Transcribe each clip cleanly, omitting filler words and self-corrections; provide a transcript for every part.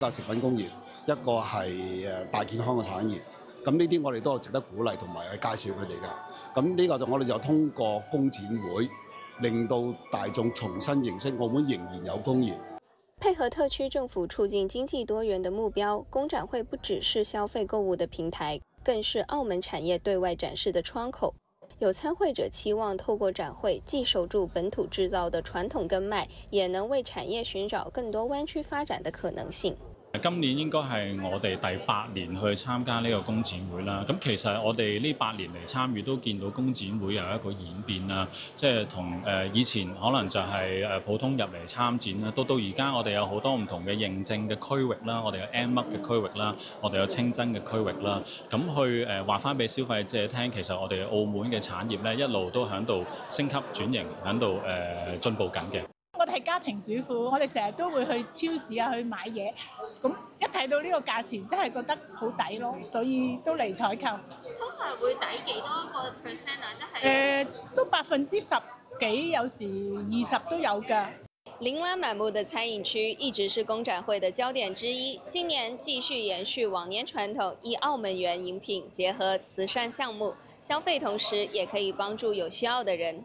個食品工業，一個係大健康嘅產業。咁呢啲我哋都值得鼓勵同埋去介紹佢哋嘅。咁呢個我哋就通過工展會，令到大眾重新認識澳門仍然有工業。 配合特區政府促進經濟多元的目標，工展會不只是消費購物的平台，更是澳門產業對外展示的窗口。有參會者期望透過展會，既守住本土製造的傳統根脈，也能為產業尋找更多灣區發展的可能性。 今年應該係我哋第8年去參加呢個工展會啦。咁其實我哋呢8年嚟參與都見到工展會有一個演變啦，即係同以前可能就係普通入嚟參展啦，到而家我哋有好多唔同嘅認證嘅區域啦，我哋有 M 嘅區域啦，我哋有清真嘅區域啦，咁去話翻俾消費者聽，其實我哋澳門嘅產業咧一路都喺度升級轉型，喺度進步緊嘅。 我哋係家庭主婦，我哋成日都會去超市啊去買嘢，咁一睇到呢個價錢，真係覺得好抵咯，所以都嚟採購。 通常會抵幾多個 percent 啊？即係都10%幾，有時20都有㗎。 琳琅滿目的餐飲區一直是工展會的焦點之一，今年繼續延續往年傳統，以澳門原飲品結合慈善項目，消費同時也可以幫助有需要的人。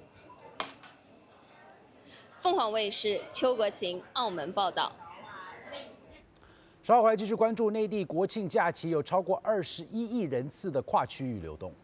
鳳凰衛視邱國晴澳門報道。 稍後回來繼續關注內地國慶假期，有超過21億人次的跨區域流動。